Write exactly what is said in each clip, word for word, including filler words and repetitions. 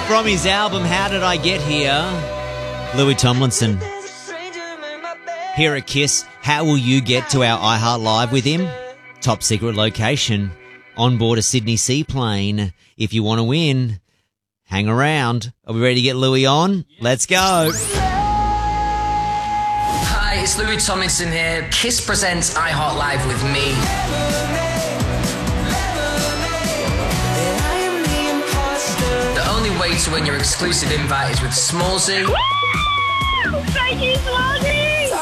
From his album, How Did I Get Here? Louis Tomlinson. Here at Kiss, how will you get to our iHeart Live with him? Top secret location on board a Sydney seaplane. If you want to win, hang around. Are we ready to get Louis on? Let's go. Hi, it's Louis Tomlinson here. Kiss presents iHeart Live with me. The only way to win your exclusive invite is with Smallzy. Thank you, Smallzy!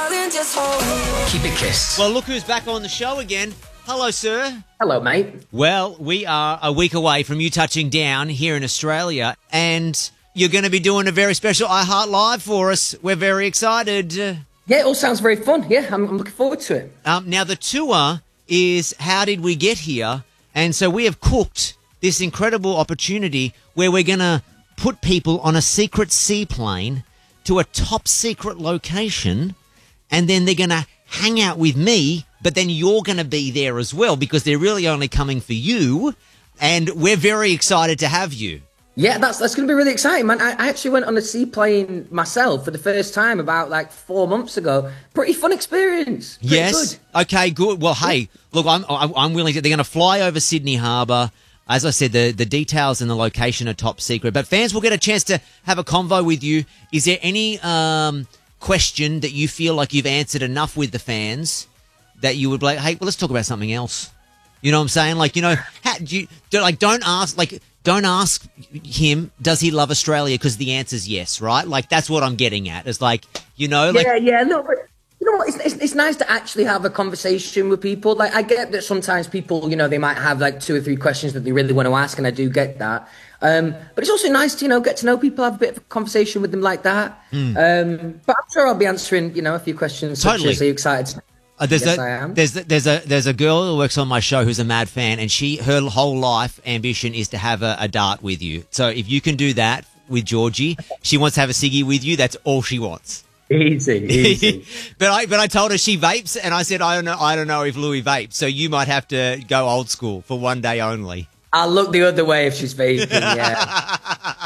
Keep it kissed. Well, look who's back on the show again. Hello, sir. Hello, mate. Well, we are a week away from you touching down here in Australia, and you're going to be doing a very special iHeart Live for us. We're very excited. Yeah, it all sounds very fun. Yeah, I'm, I'm looking forward to it. Um, now, the tour is How Did We Get Here? And so we have cooked this incredible opportunity where we're going to put people on a secret seaplane to a top secret location, and then they're going to hang out with me, but then you're going to be there as well because they're really only coming for you, and we're very excited to have you. Yeah, that's that's going to be really exciting, man. I, I actually went on a seaplane myself for the first time about like four months ago. Pretty fun experience. Pretty Yes. Good. Okay, good. Well, hey, look, I'm I'm I'm willing to. They're going to fly over Sydney Harbour. As I said, the, the details and the location are top secret, but fans will get a chance to have a convo with you. Is there any um, question that you feel like you've answered enough with the fans that you would be like, hey, well, let's talk about something else? You know what I'm saying? Like, you know, how, do you, do, like, don't ask, like, don't ask him, does he love Australia? Because the answer's yes, right? Like, that's what I'm getting at. It's like, you know, like. Yeah, yeah, no, but you know what? It's, it's, it's nice to actually have a conversation with people. Like, I get that sometimes people, you know, they might have like two or three questions that they really want to ask, and I do get that. Um, but it's also nice to, you know, get to know people, have a bit of a conversation with them like that. Mm. Um, but I'm sure I'll be answering, you know, a few questions. Totally. Such as, are you excited? Uh, there's yes, a, I am. There's a, there's a there's a girl who works on my show who's a mad fan, and she her whole life ambition is to have a, a dart with you. So if you can do that with Georgie, she wants to have a ciggy with you. That's all she wants. Easy, easy. but I but I told her she vapes, and I said I don't know I don't know if Louis vapes, so you might have to go old school for one day only. I'll look the other way if she's vaping. Yeah.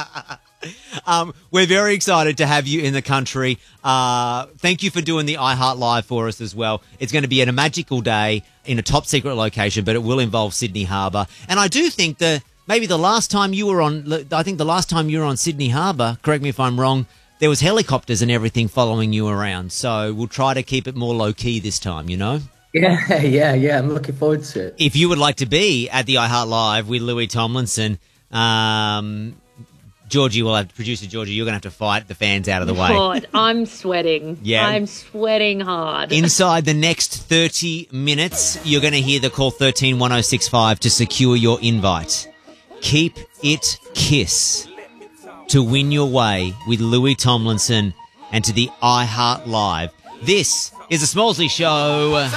Um, we're very excited to have you in the country. Uh, thank you for doing the iHeart Live for us as well. It's going to be a magical day in a top secret location, but it will involve Sydney Harbour. And I do think that maybe the last time you were on, I think the last time you were on Sydney Harbour, correct me if I'm wrong, there was helicopters and everything following you around. So we'll try to keep it more low-key this time, you know? Yeah, yeah, yeah. I'm looking forward to it. If you would like to be at the iHeart Live with Louis Tomlinson, um... Georgie will have, producer Georgie, you're going to have to fight the fans out of the way. God, I'm sweating. Yeah. I'm sweating hard. Inside the next thirty minutes, you're going to hear the call one three one oh six five to secure your invite. Keep it Kiss to win your way with Louis Tomlinson and to the iHeart Live. This is a Smallzy Show.